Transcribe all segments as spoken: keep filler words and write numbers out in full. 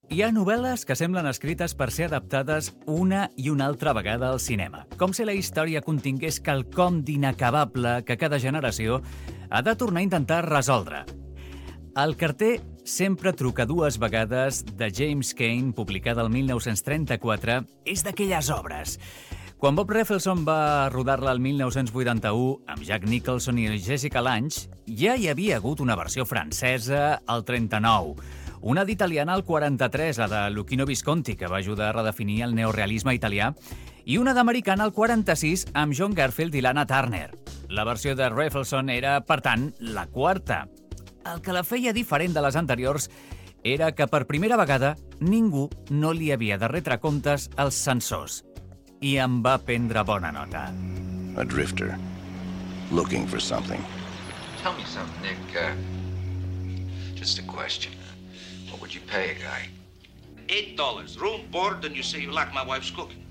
Hi ha novel·les que semblen escrites per ser adaptades una i una altra vegada al cinema, com si la història contingués quelcom d'inacabable que cada generació ha de tornar a intentar resoldre. El carter sempre truca dues vegades de James Cain, publicada el mil nou-cents trenta-quatre, és d'aquelles obres. Quan Bob Rafelson va rodar-la el mil nou-cents vuitanta-u amb Jack Nicholson i Jessica Lange, ja hi havia hagut una versió francesa al trenta-nou, una d'italiana al quaranta-tres, la de Luchino Visconti, que va ajudar a redefinir el neorealisme italià, i una d'americana al quaranta-sis amb John Garfield i Lana Turner. La versió de Rafelson era, per tant, la quarta. El que la feia diferent de les anteriors era que per primera vegada ningú no li havia de retre comptes als censors. I en va prendre bona nota. A drifter, looking for something. Tell me something, Nick. Uh, just a question. What would you pay a guy? Eight dollars. Room, board, and you say you like my wife's cooking.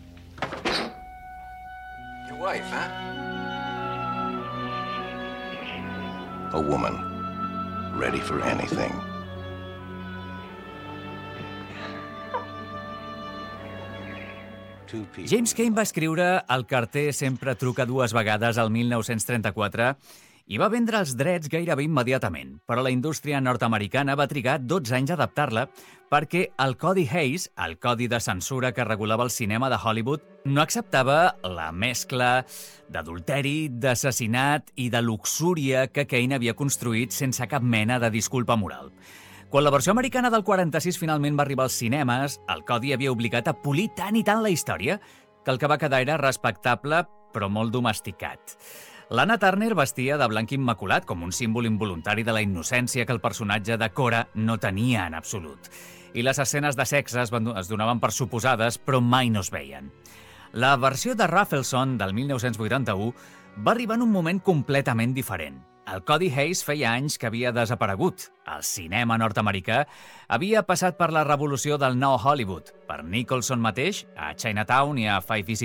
Your wife, huh? A woman, ready for anything. James Cain va escriure El carter sempre truca dues vegades al mil nou-cents trenta-quatre i va vendre els drets gairebé immediatament, però la indústria nord-americana va trigar dotze anys a adaptar-la perquè el Codi Hays, el codi de censura que regulava el cinema de Hollywood, no acceptava la mescla d'adulteri, d'assassinat i de luxúria que Cain havia construït sense cap mena de disculpa moral. Quan la versió americana del quaranta-sis finalment va arribar als cinemes, el codi havia obligat a polir tant i tant la història que el que va quedar era respectable, però molt domesticat. Lana Turner vestia de blanc immaculat com un símbol involuntari de la innocència que el personatge de Cora no tenia en absolut. I les escenes de sexe es, van, es donaven per suposades, però mai no es veien. La versió de Rafelson del mil nou-cents vuitanta-u va arribar en un moment completament diferent. El Codi Hays feia anys que havia desaparegut. El cinema nord-americà havia passat per la revolució del nou Hollywood. Per Nicholson mateix, a Chinatown i a Five Easy